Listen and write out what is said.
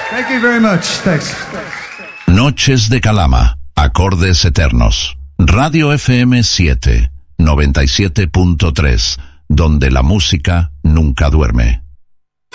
Thank you very much. Thanks. Noches de Calama, acordes eternos. Radio FM 7, 97.3, donde la música nunca duerme.